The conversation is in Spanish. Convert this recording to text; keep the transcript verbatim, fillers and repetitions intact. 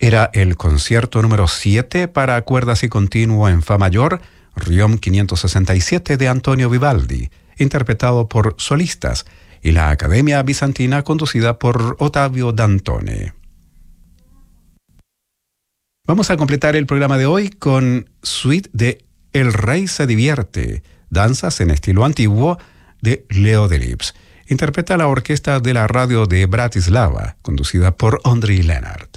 Era el concierto número siete para cuerdas y continuo en fa mayor, Riom quinientos sesenta y siete de Antonio Vivaldi, interpretado por solistas, y la Academia Bizantina conducida por Ottavio Dantone. Vamos a completar el programa de hoy con suite de El Rey se divierte, danzas en estilo antiguo de Leo Delibes. Interpreta la orquesta de la radio de Bratislava, conducida por Ondřej Lenart.